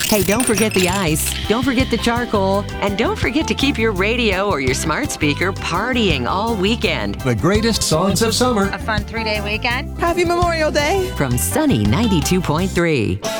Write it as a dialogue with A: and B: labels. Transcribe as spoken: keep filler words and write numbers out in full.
A: Hey, don't forget the ice, don't forget the charcoal, and don't forget to keep your radio or your smart speaker partying all weekend.
B: The greatest songs of summer.
C: A fun three-day weekend.
D: Happy Memorial Day.
A: From Sunny ninety-two point three.